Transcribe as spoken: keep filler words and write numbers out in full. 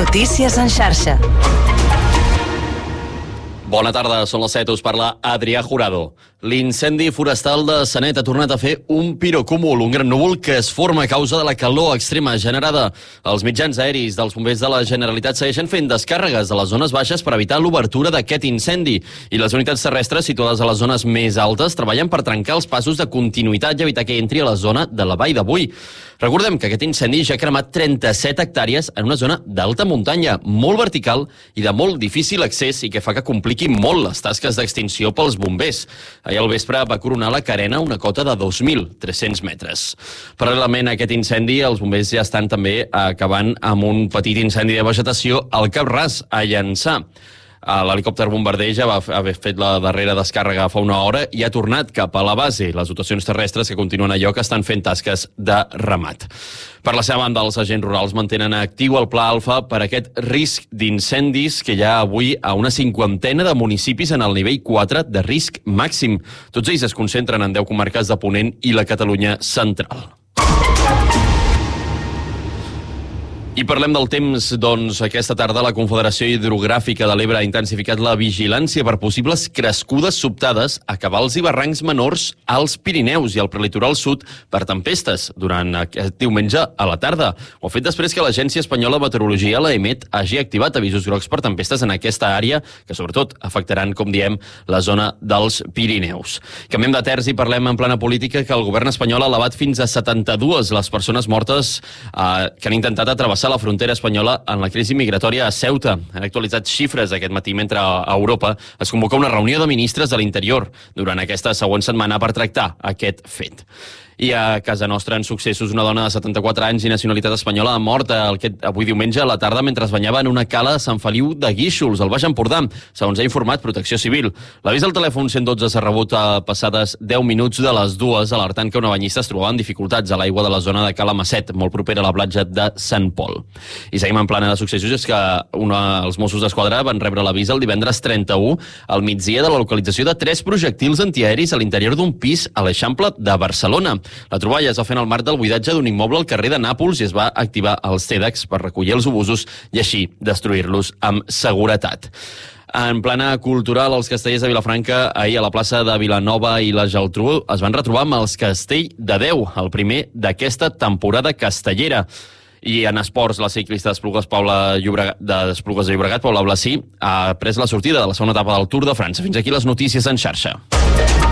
Notícies en xarxa. Bona tarda, són les set, us parla Adrià Jurado. L'incendi forestal de Sanet ha tornat a fer un pirocúmul, un gran núvol que es forma a causa de la calor extrema generada. Els mitjans aeris dels bombers de la Generalitat segueixen fent descàrregues a les zones baixes per evitar l'obertura d'aquest incendi, i les unitats terrestres situades a les zones més altes treballen per trencar els passos de continuïtat i evitar que entri a la zona de la Vall de Boí. Recordem que aquest incendi ja ha cremat trenta-set hectàrees en una zona d'alta muntanya, molt vertical i de molt difícil accés, i que fa que compliqui molt les tasques d'extinció pels bombers. Ahir al vespre va coronar la Carena una cota de dos mil tres-cents metres. Paral·lelament a aquest incendi, els bombers ja estan també acabant amb un petit incendi de vegetació al Cap Ras, a Llançà. L'helicòpter bombarder ja va haver fet la darrera descàrrega fa una hora i ha tornat cap a la base. Les dotacions terrestres que continuen a lloc estan fent tasques de ramat. Per la seva banda, els agents rurals mantenen actiu el Pla Alfa per aquest risc d'incendis que hi ha avui a una cinquantena de municipis en el nivell quatre de risc màxim. Tots ells es concentren en deu comarques de Ponent i la Catalunya central. I parlem del temps, doncs aquesta tarda la Confederació Hidrogràfica de l'Ebre ha intensificat la vigilància per possibles crescudes sobtades a cabals i barrancs menors als Pirineus i al prelitoral sud per tempestes durant aquest diumenge a la tarda. Ho ha fet després que l'Agència Espanyola de Meteorologia, l'E M E T, hagi activat avisos grocs per tempestes en aquesta àrea, que sobretot afectaran, com diem, la zona dels Pirineus. Canviem de terç i parlem en plana política que el govern espanyol ha elevat fins a setanta-dues les persones mortes eh, que han intentat atravessar la frontera espanyola en la crisi migratòria a Ceuta. Han actualitzat xifres aquest matí mentre a Europa es convoca una reunió de ministres de l'Interior durant aquesta següent setmana per tractar aquest fet. I a casa nostra, en successos, una dona de setanta-quatre anys i nacionalitat espanyola ha mort avui diumenge a la tarda mentre es banyava en una cala de Sant Feliu de Guíxols, al Baix Empordà, segons ha informat Protecció Civil. L'avís al telèfon cent dotze s'ha rebut a passades deu minuts de les dues, alertant que una banyista es trobava en dificultats a l'aigua de la zona de Cala Masset, molt propera a la platja de Sant Pol. I seguim en plana de successos, és que una, els Mossos d'Esquadra van rebre l'avís el divendres trenta-u al migdia de la localització de tres projectils antiaeris a l'interior d'un pis a l'Eixample de Barcelona. La troballa es va fer en el marc del buidatge d'un immoble al carrer de Nàpols i es va activar els TEDx per recollir els obusos i així destruir-los amb seguretat. En plana cultural, els castellers de Vilafranca ahir a la plaça de Vilanova i la Geltrú es van retrobar amb els Castell de Déu, el primer d'aquesta temporada castellera. I en esports, la ciclista d'Esplugues Paula Llobregat, d'Esplugues de Llobregat, Paula Blasí, ha pres la sortida de la segona etapa del Tour de França. Fins aquí les notícies en xarxa.